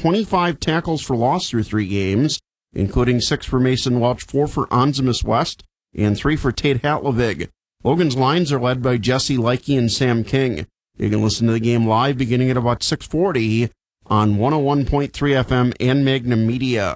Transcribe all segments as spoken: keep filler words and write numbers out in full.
twenty-five tackles for loss through three games, including six for Mason Welch, four for Onzimus West, and three for Tate Hatlovig. Logan's lines are led by Jesse Leike and Sam King. You can listen to the game live beginning at about six forty on one oh one point three F M and Magnum Media.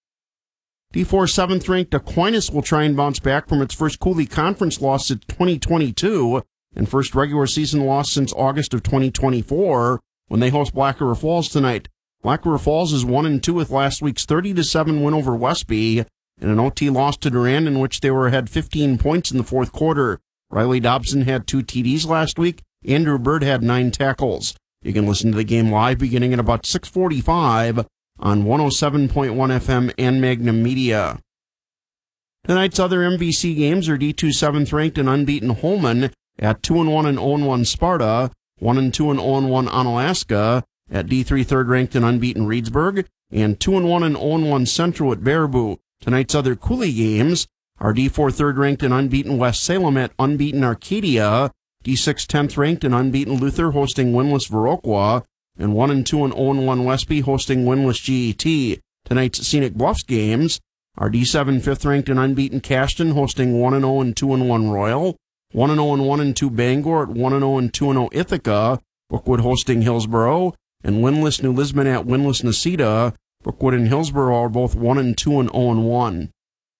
D four seventh-ranked Aquinas will try and bounce back from its first Cooley Conference loss since twenty twenty-two and first regular season loss since August of twenty twenty-four when they host Black River Falls tonight. Black River Falls is one and two with last week's thirty to seven win over Westby and an O T loss to Durand in which they were ahead fifteen points in the fourth quarter. Riley Dobson had two T Ds last week. Andrew Bird had nine tackles. You can listen to the game live beginning at about six forty-five on one oh seven point one F M and Magnum Media. Tonight's other M V C games are D two seventh-ranked and unbeaten Holman at two and one and oh and one Sparta, one and two and oh and one Onalaska, at D three third-ranked and unbeaten Reedsburg, and two and one and oh and one Central at Baraboo. Tonight's other Cooley games are D four third-ranked and unbeaten West Salem at unbeaten Arcadia, D six tenth-ranked and unbeaten Luther hosting winless Viroqua, and one and two and oh and one Westby hosting winless G E T. Tonight's Scenic Bluffs games are D seven fifth-ranked and unbeaten Cashton hosting one and oh and two and one Royal, one and oh and one and two Bangor at one and oh and two and oh Ithaca, Brookwood hosting Hillsboro, and winless New Lisbon at winless Necedah. Brookwood and Hillsboro are both one and two and oh and one.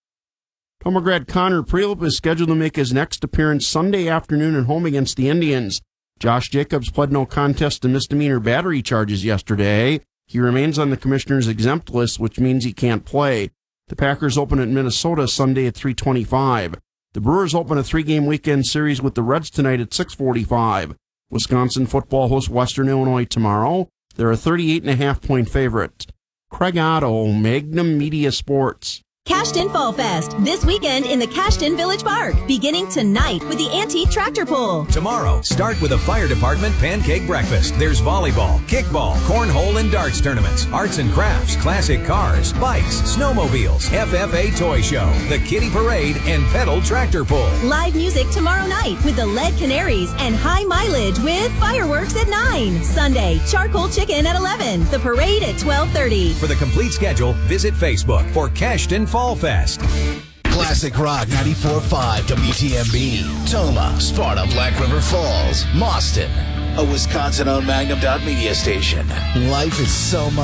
Tomograd Connor Prelip is scheduled to make his next appearance Sunday afternoon at home against the Indians. Josh Jacobs pled no contest to misdemeanor battery charges yesterday. He remains on the commissioner's exempt list, which means he can't play. The Packers open at Minnesota Sunday at three twenty-five. The Brewers open a three-game weekend series with the Reds tonight at six forty-five. Wisconsin football hosts Western Illinois tomorrow. They're a thirty-eight and a half point favorite. Craig Otto, Magnum Media Sports. Cashton Fall Fest, this weekend in the Cashton Village Park, beginning tonight with the Antique Tractor Pull. Tomorrow, start with a fire department pancake breakfast. There's volleyball, kickball, cornhole, and darts tournaments, arts and crafts, classic cars, bikes, snowmobiles, F F A toy show, the Kitty Parade, and pedal tractor pull. Live music tomorrow night with the Lead Canaries and High Mileage with fireworks at nine. Sunday, charcoal chicken at eleven. The parade at twelve thirty. For the complete schedule, visit Facebook for Cashton Fall Fest. Classic Rock ninety-four point five W T M B. Toma, Sparta, Black River Falls, Mauston. A Wisconsin-owned Magnum Media station. Life is so much.